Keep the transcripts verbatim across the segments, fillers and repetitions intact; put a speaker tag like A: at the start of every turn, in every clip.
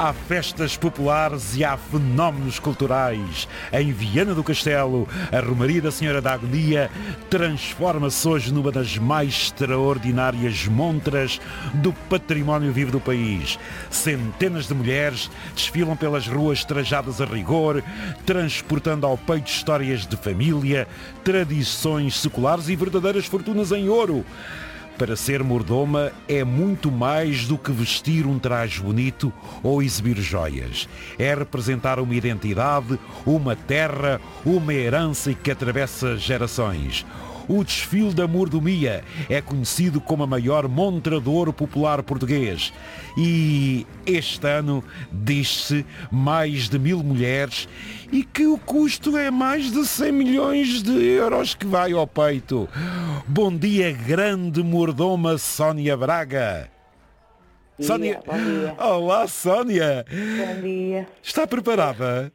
A: Há festas populares e há fenómenos culturais. Em Viana do Castelo, a Romaria da Senhora da Agonia transforma-se hoje numa das mais extraordinárias montras do património vivo do país. Centenas de mulheres desfilam pelas ruas trajadas a rigor, transportando ao peito histórias de família, tradições seculares e verdadeiras fortunas em ouro. Para ser mordoma é muito mais do que vestir um traje bonito ou exibir joias. É representar uma identidade, uma terra, uma herança que atravessa gerações. O desfile da mordomia é conhecido como a maior montra de ouro popular português. E este ano diz-se mais de mil mulheres e que o custo é mais de cem milhões de euros que vai ao peito. Bom dia, grande mordoma Sónia Braga.
B: Dia,
A: Sónia...
B: bom dia.
A: Olá, Sónia.
B: Bom dia.
A: Está preparada?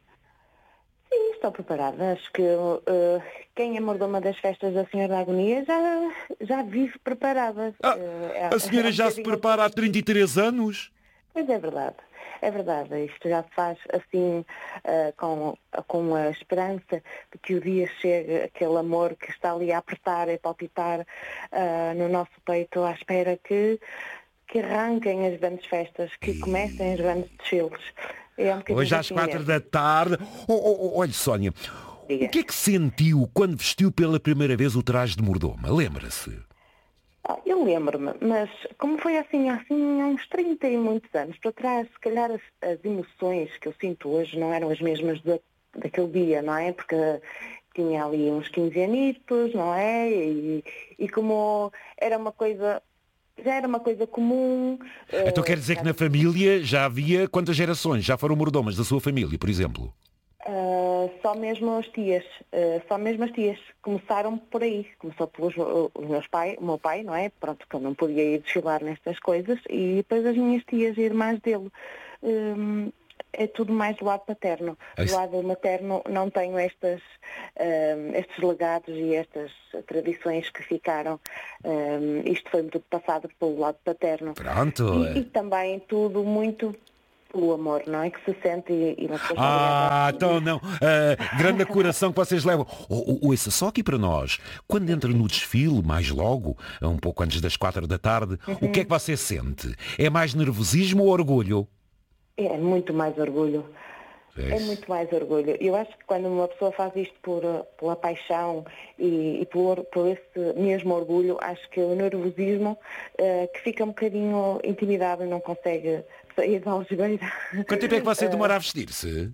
B: Sim, estou preparada. Acho que uh, quem é mordoma das festas da Senhora da Agonia já, já vive preparada.
A: Ah,
B: Uh, é-
A: a senhora
B: é um
A: já se
B: bocadinho-
A: prepara há trinta e três anos?
B: Pois é verdade. É verdade. Isto já se faz assim, uh, com, com a esperança de que o dia chegue, aquele amor que está ali a apertar e palpitar uh, no nosso peito, à espera que, que arranquem as grandes festas, que comecem os grandes desfiles. É um bocadinho
A: Hoje às
B: assim
A: quatro
B: mesmo.
A: da tarde. Oh, oh, oh, olha, Sónia,
B: Diga.
A: o que é que sentiu quando vestiu pela primeira vez o traje de mordoma? Lembra-se?
B: Ah, eu lembro-me, mas como foi assim, assim há uns trinta e muitos anos para trás, se calhar as, as emoções que eu sinto hoje não eram as mesmas da, daquele dia, não é? Porque tinha ali uns quinze anitos, não é? E, e como era uma coisa, já era uma coisa comum.
A: Então
B: eh,
A: quer dizer que na família já havia quantas gerações? Já foram mordomas da sua família, por exemplo?
B: Uh, só mesmo as tias, uh, só mesmo as tias começaram por aí, começou pelos uh, os meus pais, o meu pai, não é? Pronto, que eu não podia ir desfilar nestas coisas, e depois as minhas tias e irmãs dele. Um, é tudo mais do lado paterno. Do
A: Isso.
B: lado materno não tenho estas, um, estes legados e estas tradições que ficaram. Um, isto foi tudo passado pelo lado paterno.
A: Pronto.
B: E, e também tudo muito pelo amor, não é? Que se sente e, e uma pessoa está
A: Ah,
B: ligada.
A: então não. Ah, grande coração que vocês levam. O- o- Ouça, só aqui para nós. Quando entra no desfile, mais logo, um pouco antes das quatro da tarde, o que é que você sente? É mais nervosismo ou orgulho?
B: É muito mais orgulho.
A: É
B: É
A: isso.
B: muito mais orgulho. Eu acho que quando uma pessoa faz isto por, uh, pela paixão e, e por, por esse mesmo orgulho, acho que o nervosismo uh, que fica um bocadinho intimidado e não consegue sair da algebeira.
A: Quanto tempo é que você demora a vestir-se?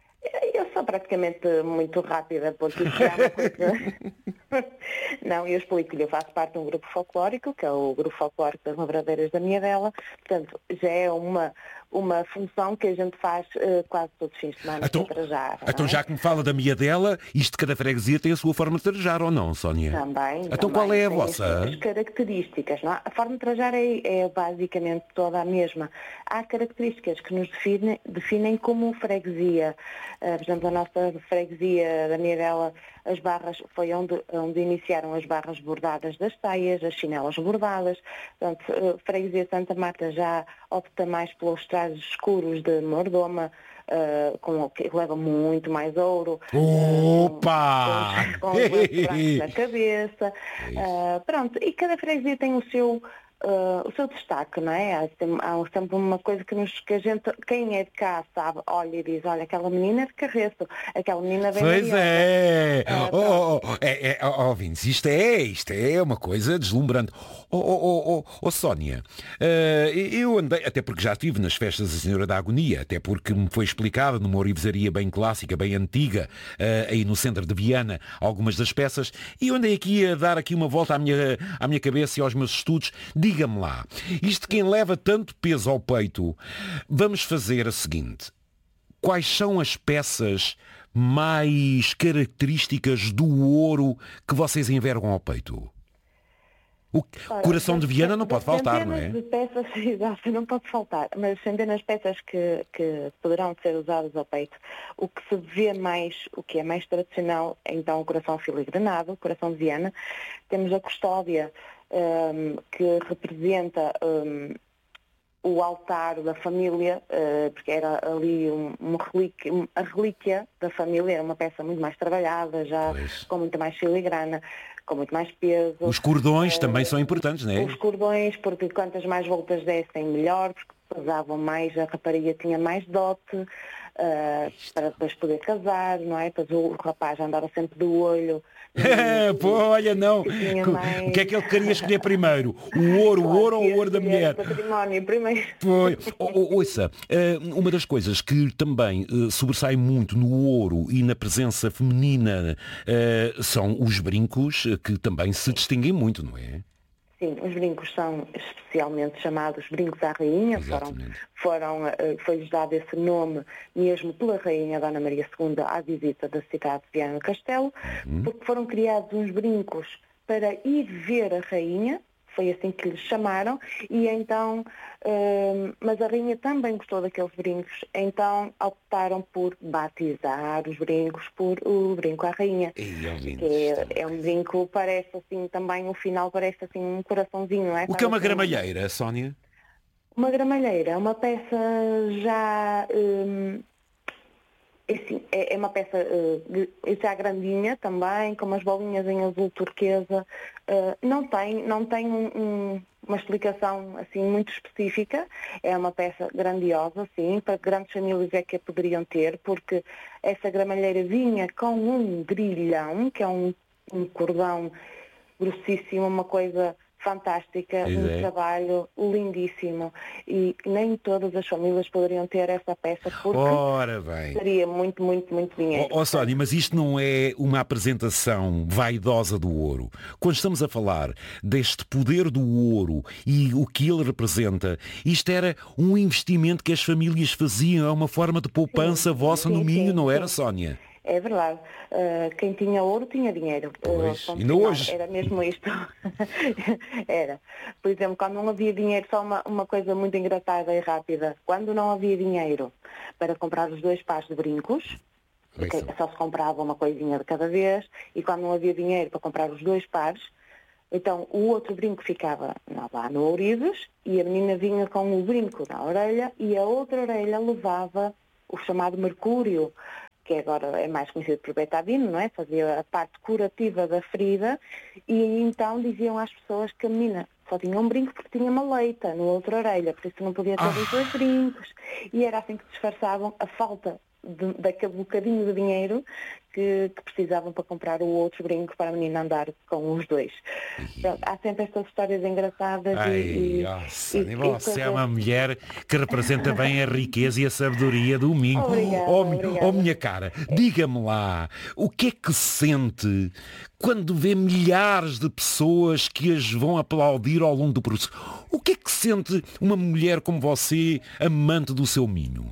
B: Eu sou praticamente muito rápida, porque isso é uma coisa... Não, eu explico-lhe, eu faço parte de um grupo folclórico, que é o Grupo Folclórico das Lavradeiras da Miedela, portanto, já é uma, uma função que a gente faz uh, quase todos os fins de semana
A: Então,
B: para trajar.
A: então
B: não é?
A: já que me fala da minha dela, isto de cada freguesia tem a sua forma de trajar ou não, Sónia?
B: Também.
A: Então
B: também
A: qual é a
B: tem as
A: vossa?
B: suas características, não é? A forma de trajar é, é basicamente toda a mesma. Há características que nos definem, definem como freguesia. Uh, por exemplo, a nossa freguesia da Miedela, as barras, foi onde, onde iniciaram as barras bordadas das saias, as chinelas bordadas. Portanto, uh, freguesia Santa Marta já opta mais pelos trajes escuros de mordoma, uh, com, que leva muito mais ouro.
A: Opa!
B: Uh, com, com os lenços brancos na cabeça. Uh, pronto, e cada freguesia tem o seu, uh, o seu destaque, não é? Há, sempre- há sempre uma coisa que, nos, que a gente, quem é de cá sabe, olha e diz, olha, aquela menina é de Carreço, aquela menina vem
A: Pois
B: de Ariosa.
A: é.
B: Ah,
A: Oh, oh, oh, é, é, oh, ouvintes, isto é, isto é uma coisa deslumbrante. Oh, oh, oh, oh, oh, Sónia, eh, eu andei, até porque já estive nas festas da Senhora da Agonia, até porque me foi explicado numa orivesaria bem clássica, bem antiga, eh, aí no centro de Viana, algumas das peças, e eu andei aqui a dar aqui uma volta à minha, à minha cabeça e aos meus estudos. Diga-me lá, isto de quem leva tanto peso ao peito, vamos fazer a seguinte. Quais são as peças mais características do ouro que vocês envergam ao peito? O
B: Ora,
A: coração de
B: das-
A: Viana não
B: das
A: pode faltar, não
B: centenas
A: é?
B: de peças, exato, não pode faltar, mas centenas de peças que, que poderão ser usadas ao peito. O que se vê mais, o que é mais tradicional, é então o coração filigranado, o coração de Viana. Temos a custódia, hum, que representa hum, o altar da família, uh, porque era ali um, uma relíquia, a relíquia da família, era uma peça muito mais trabalhada, já pois. Com muito mais filigrana, com muito mais peso.
A: Os cordões uh, também são importantes, não é?
B: Os cordões, porque quantas mais voltas dessem, melhor, porque pesavam mais, a rapariga tinha mais dote, uh, para depois poder casar, não é? Depois o rapaz andava sempre do olho.
A: E, Pô, olha, não. Mais... O que é que ele queria escolher primeiro? O ouro, claro, o ouro ou o ouro da mulher?
B: O património primeiro.
A: Foi. Ouça, uma das coisas que também sobressai muito no ouro e na presença feminina são os brincos, que também se distinguem muito, não é?
B: Sim, os brincos são especialmente chamados brincos à rainha, foram, foram, foi-lhes dado esse nome mesmo pela rainha Dona Maria segunda à visita da cidade de Viana do Castelo, uhum. porque foram criados uns brincos para ir ver a rainha, foi assim que lhes chamaram, e então, uh, mas a rainha também gostou daqueles brincos, então optaram por batizar os brincos por o brinco à rainha.
A: E,
B: que é, é um brinco, parece assim, também o final parece assim um coraçãozinho, não é?
A: O que é uma
B: assim,
A: gramalheira, Sónia?
B: Uma gramalheira é uma peça já... Um, Assim, é, é uma peça uh, já grandinha também, com umas bolinhas em azul turquesa. Uh, não tem, não tem um, um, uma explicação assim muito específica. É uma peça grandiosa, sim, para grandes famílias é que a poderiam ter, porque essa gramalheira vinha com um grilhão, que é um, um cordão grossíssimo, uma coisa fantástica, pois um é. Trabalho lindíssimo, e nem todas as famílias poderiam ter essa peça porque
A: Ora bem.
B: Seria muito, muito, muito dinheiro.
A: Ó oh, oh, Sónia, mas isto não é uma apresentação vaidosa do ouro. Quando estamos a falar deste poder do ouro e o que ele representa, isto era um investimento que as famílias faziam, é uma forma de poupança sim, vossa sim, no Minho, sim, não era, Sónia?
B: É verdade. Uh, quem tinha ouro tinha dinheiro.
A: Pois, uh, ainda hoje.
B: Era mesmo isto. Era. Por exemplo, quando não havia dinheiro, só uma, uma coisa muito engraçada e rápida. Quando não havia dinheiro para comprar os dois pares de brincos, porque só se comprava uma coisinha de cada vez, e quando não havia dinheiro para comprar os dois pares, então o outro brinco ficava lá no ourives e a menina vinha com o brinco na orelha e a outra orelha levava o chamado mercúrio, que agora é mais conhecido por betadine, não é? Fazia a parte curativa da ferida, e então diziam às pessoas que a menina só tinha um brinco porque tinha uma leita na outra orelha, por isso não podia ter ah. os dois brincos. E era assim que disfarçavam a falta de, daquele bocadinho de dinheiro que, que precisavam para comprar o outro brinco para a menina andar com os dois. Pronto, há sempre estas histórias engraçadas.
A: Ai,
B: e,
A: nossa, e, você e é uma mulher que representa bem a riqueza e a sabedoria do Minho.
B: Obrigada,
A: oh,
B: obrigada.
A: oh, minha cara, diga-me lá, o que é que sente quando vê milhares de pessoas que as vão aplaudir ao longo do processo? O que é que sente uma mulher como você, amante do seu Minho?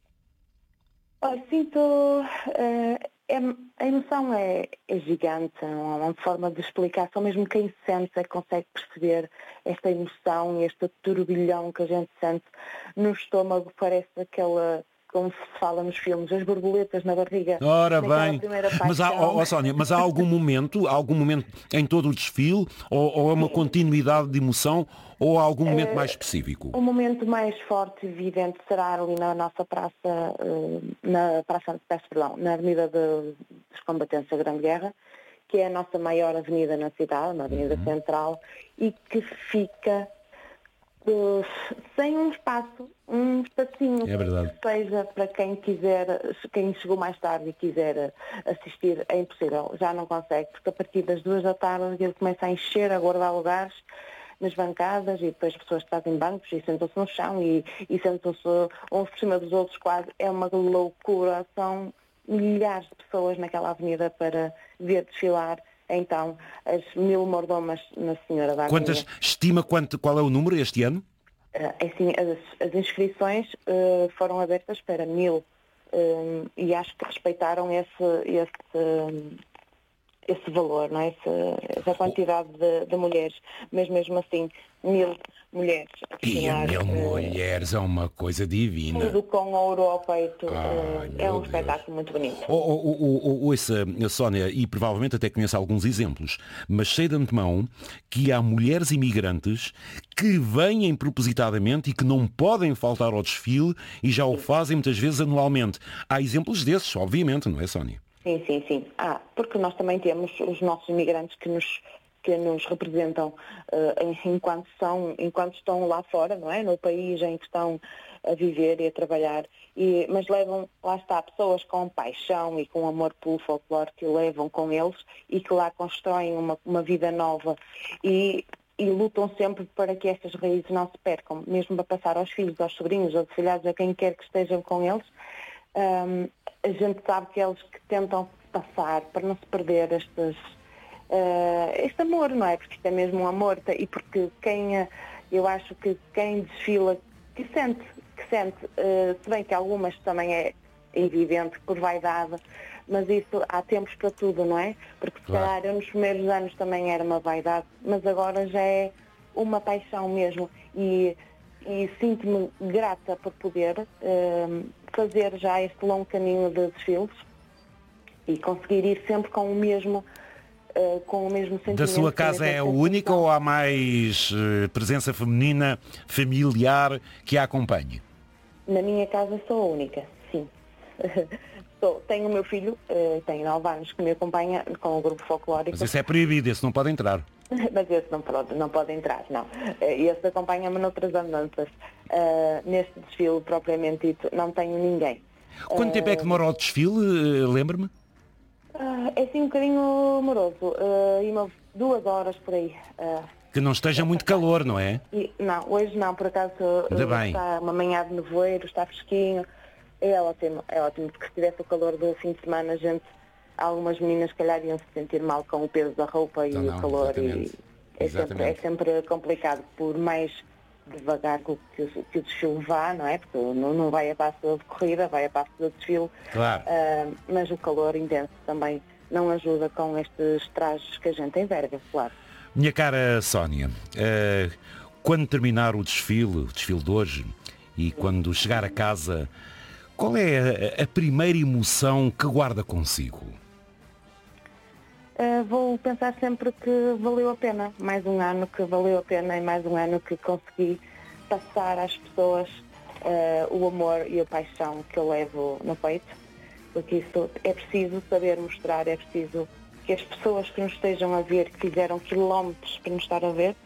B: Oh, sinto... Uh... É, a emoção é, é gigante, não há uma forma de explicar, só mesmo quem sente é que consegue perceber esta emoção e este turbilhão que a gente sente no estômago, parece aquela, como se fala nos filmes, as borboletas na barriga.
A: Ora bem, mas há, oh, oh, Sónia, mas há algum momento, há algum momento em todo o desfile, ou, ou é uma Sim. continuidade de emoção, ou há algum momento uh, mais específico?
B: O momento mais forte e evidente será ali na nossa praça, uh, na praça, peço perdão, na Avenida de, dos Combatentes da Grande Guerra, que é a nossa maior avenida na cidade, uma avenida uhum. central, e que fica uh, sem um espaço, um espacinho,
A: é verdade.
B: Que seja para quem quiser, quem chegou mais tarde e quiser assistir, é impossível, já não consegue, porque a partir das duas da tarde ele começa a encher, a guardar lugares nas bancadas, e depois as pessoas fazem bancos e sentam-se no chão e, e sentam-se uns por cima dos outros quase. É uma loucura, são milhares de pessoas naquela avenida para ver desfilar então as mil mordomas na Senhora da Agonia.
A: Quantas, estima quanto, qual é o número este ano?
B: Uh, assim, as, as inscrições uh, foram abertas para mil uh, e acho que respeitaram esse... esse uh, esse valor, não é? Essa, essa quantidade de, de mulheres, mas mesmo assim, mil mulheres.
A: E a mil mulheres é uma coisa divina.
B: Tudo com ouro ao peito.
A: Ai,
B: é um
A: Deus.
B: espetáculo muito bonito.
A: Oh, oh, oh, oh, ouça, Sónia, e provavelmente até conheço alguns exemplos, mas sei de antemão que há mulheres imigrantes que vêm propositadamente e que não podem faltar ao desfile e já o fazem muitas vezes anualmente. Há exemplos desses, obviamente, não é, Sónia?
B: Sim, sim, sim. Ah, porque nós também temos os nossos imigrantes que nos, que nos representam uh, enquanto, são, enquanto estão lá fora, não é? No país em que estão a viver e a trabalhar. E, mas levam, lá está, pessoas com paixão e com amor pelo folclore que levam com eles e que lá constroem uma, uma vida nova e, e lutam sempre para que estas raízes não se percam, mesmo para passar aos filhos, aos sobrinhos, aos filhados, a quem quer que estejam com eles. Um, a gente sabe que eles que tentam passar para não se perder estes, uh, este amor, não é? Porque isto é mesmo um amor e porque quem, uh, eu acho que quem desfila, que sente, que sente, uh, se bem que algumas também é evidente por vaidade, mas isso há tempos para tudo, não é? Porque se
A: Claro.
B: calhar eu nos primeiros anos também era uma vaidade, mas agora já é uma paixão mesmo e, e sinto-me grata por poder uh, fazer já este longo caminho de desfiles e conseguir ir sempre com o mesmo, uh, com o mesmo sentimento.
A: Da sua casa é a única ou há mais uh, presença feminina, familiar que a acompanhe?
B: Na minha casa sou a única, sim. sou, tenho o meu filho, uh, tem nove anos, que me acompanha com o grupo folclórico.
A: Mas esse é proibido, esse não pode entrar.
B: Mas esse não pode, não pode entrar, não. Esse acompanha-me noutras andanças. Uh, neste desfile, propriamente dito, não tenho ninguém.
A: Quanto uh... tempo é que demora o desfile? Uh, Lembra-me?
B: Uh, é assim um bocadinho moroso. Uh, e uma, duas horas por aí. Uh,
A: que não esteja muito calor, não é?
B: E, não, hoje não, por acaso uh, está uma manhã de nevoeiro, está fresquinho. É ótimo, é ótimo, porque se tivesse o calor do fim de semana, a gente... Algumas meninas, se calhar, iam se sentir mal com o peso da roupa e
A: não,
B: o
A: não,
B: calor.
A: exatamente.
B: E é, sempre, é sempre complicado, por mais devagar que, que, que o desfile vá, não é? Porque não, não vai a passo de corrida, vai a passo de desfile.
A: Claro.
B: Uh, mas o calor intenso também não ajuda com estes trajes que a gente enverga, claro.
A: Minha cara Sónia, uh, quando terminar o desfile, o desfile de hoje, e quando chegar a casa, qual é a, a primeira emoção que guarda consigo?
B: Uh, vou pensar sempre que valeu a pena, mais um ano que valeu a pena e mais um ano que consegui passar às pessoas uh, o amor e a paixão que eu levo no peito, porque isso é preciso saber mostrar, é preciso que as pessoas que nos estejam a ver, que fizeram quilómetros para nos estar a ver,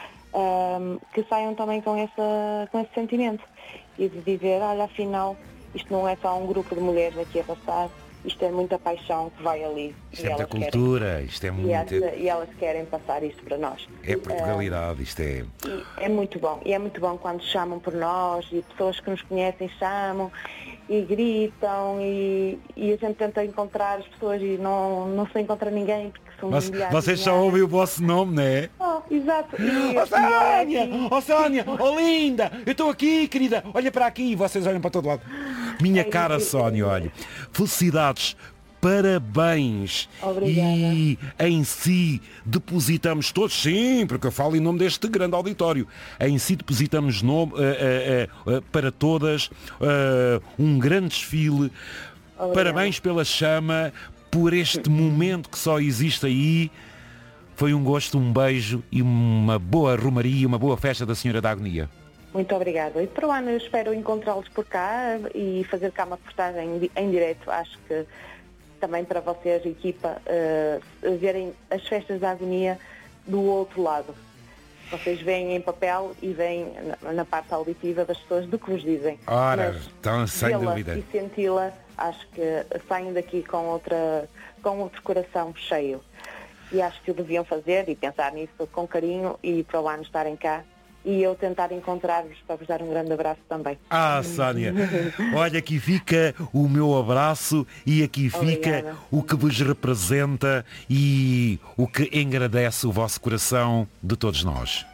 B: uh, que saiam também com, essa, com esse sentimento e de dizer, olha, afinal, isto não é só um grupo de mulheres aqui a passar, isto é muita paixão que vai ali.
A: Isto é muita cultura,
B: querem,
A: isto é
B: e
A: muito...
B: Elas, e elas querem passar isto para nós.
A: É Portugalidade, isto é...
B: É muito bom. E é muito bom quando chamam por nós e pessoas que nos conhecem chamam e gritam e, e a gente tenta encontrar as pessoas e não, não se encontra ninguém porque são
A: Mas,
B: milhares.
A: vocês só ouvem o vosso nome, não é?
B: Oh, exato. E,
A: oh, Sónia!
B: e
A: Oh, Sónia! Oh, linda! Eu estou aqui, querida! Olha para aqui! Vocês olham para todo lado. Minha cara Sónia, olha. Felicidades. Parabéns.
B: Obrigada.
A: E em si depositamos todos, sim, porque eu falo em nome deste grande auditório, em si depositamos nome, uh, uh, uh, para todas uh, um grande desfile. Obrigada. Parabéns pela chama, por este momento que só existe aí. Foi um gosto, um beijo e uma boa romaria, uma boa festa da Senhora da Agonia.
B: Muito obrigada. E para o ano eu espero encontrá-los por cá e fazer cá uma reportagem em direto. Acho que também para vocês, equipa, uh, verem as festas da Agonia do outro lado. Vocês veem em papel e veem na, na parte auditiva das pessoas do que vos dizem.
A: Ora, então, sem dúvida.
B: E senti-la, acho que saem daqui com, outra, com outro coração cheio. E acho que o deviam fazer e pensar nisso com carinho e para o ano estarem cá. E eu tentar encontrar-vos para vos dar um grande abraço também.
A: Ah, Sónia, olha, aqui fica o meu abraço e aqui fica Obrigada. O que vos representa e o que engrandece o vosso coração de todos nós.